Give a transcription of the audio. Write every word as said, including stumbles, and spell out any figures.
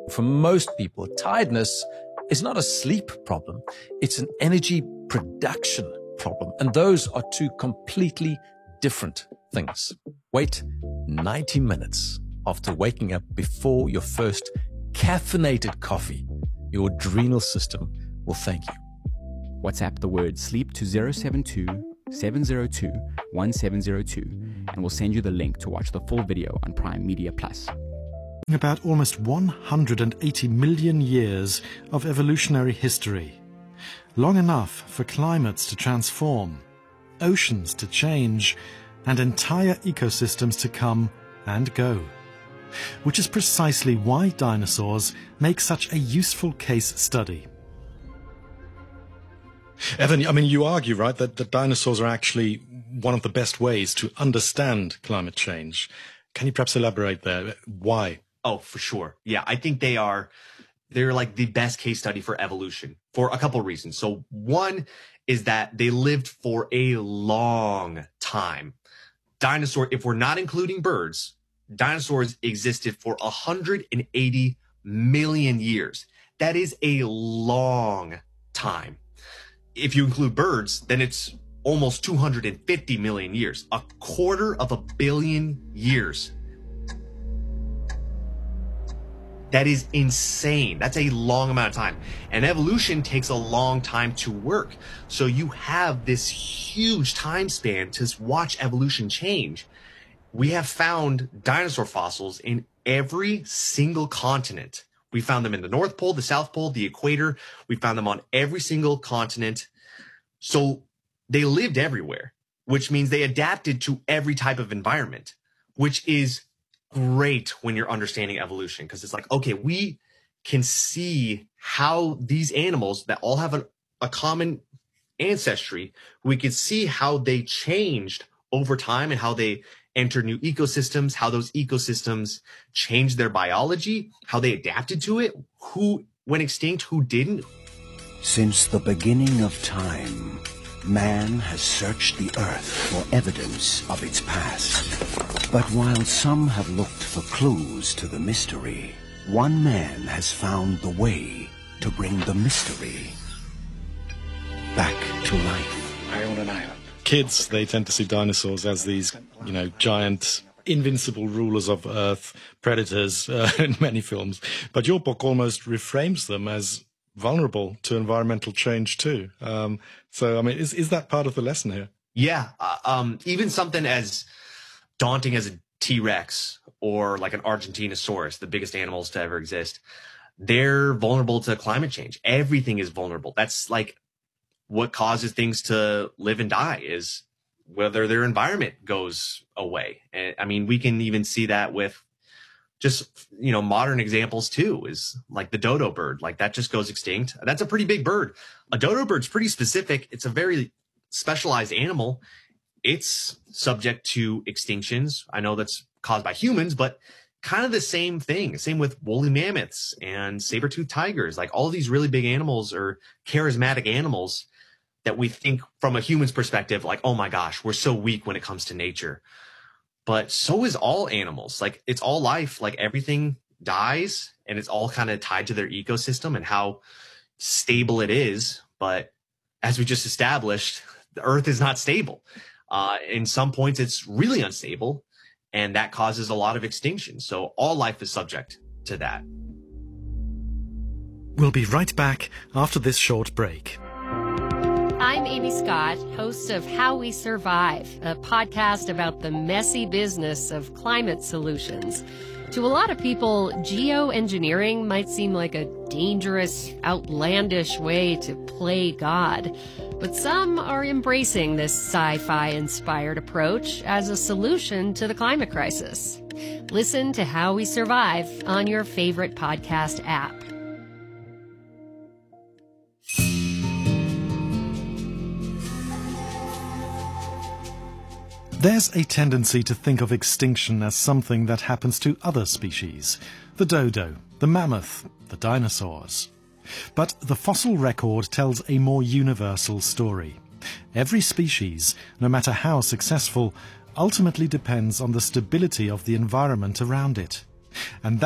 For most people, tiredness is not a sleep problem. It's an energy production problem. And those are two completely different things. Wait ninety minutes after waking up before your first caffeinated coffee. Your adrenal system will thank you. WhatsApp the word sleep to zero seven two, seven zero two, one seven zero two and we'll send you the link to watch the full video on Prime Media Plus. About almost one hundred eighty million years of evolutionary history. Long enough for climates to transform, oceans to change, and entire ecosystems to come and go. Which is precisely why dinosaurs make such a useful case study. Evan, I mean, you argue, right, that, that dinosaurs are actually one of the best ways to understand climate change. Can you perhaps elaborate there? Why? Oh, for sure. Yeah, I think they are, they're like the best case study for evolution for a couple of reasons. So one is that they lived for a long time. Dinosaur, if we're not including birds, dinosaurs existed for one hundred eighty million years. That is a long time. If you include birds, then it's almost two hundred fifty million years, a quarter of a billion years. That is insane. That's a long amount of time. And evolution takes a long time to work. So you have this huge time span to watch evolution change. We have found dinosaur fossils in every single continent. We found them in the North Pole, the South Pole, the equator. We found them on every single continent. So they lived everywhere, which means they adapted to every type of environment, which is great when you're understanding evolution, because it's like, okay, we can see how these animals that all have a, a common ancestry, we can see how they changed over time and how they entered new ecosystems, how those ecosystems changed their biology, how they adapted to it, who went extinct, who didn't. Since the beginning of time, man has searched the earth for evidence of its past. But while some have looked for clues to the mystery, one man has found the way to bring the mystery back to life. I own an island. Kids, they tend to see dinosaurs as these, you know, giant, invincible rulers of Earth, predators uh, in many films. But your book almost reframes them as vulnerable to environmental change too. Um, so, I mean, is is that part of the lesson here? Yeah. Uh, um, even something as daunting as a T-Rex or like an Argentinosaurus, the biggest animals to ever exist, they're vulnerable to climate change. Everything is vulnerable. That's like what causes things to live and die, is whether their environment goes away. And I mean, we can even see that with just, you know, modern examples too, is like the dodo bird, like that just goes extinct. That's a pretty big bird. A dodo bird's pretty specific. It's a very specialized animal. It's subject to extinctions. I know that's caused by humans, but kind of the same thing. Same with woolly mammoths and saber-toothed tigers. Like all these really big animals are charismatic animals that we think from a human's perspective, like, oh my gosh, we're so weak when it comes to nature. But so is all animals. Like it's all life. Like everything dies and it's all kind of tied to their ecosystem and how stable it is. But as we just established, the earth is not stable. Uh, in some points, it's really unstable, and that causes a lot of extinction. So all life is subject to that. We'll be right back after this short break. I'm Amy Scott, host of How We Survive, a podcast about the messy business of climate solutions. To a lot of people, geoengineering might seem like a dangerous, outlandish way to play God. But some are embracing this sci-fi inspired approach as a solution to the climate crisis. Listen to How We Survive on your favorite podcast app. There's a tendency to think of extinction as something that happens to other species. The dodo, the mammoth, the dinosaurs. But the fossil record tells a more universal story. Every species, no matter how successful, ultimately depends on the stability of the environment around it. And that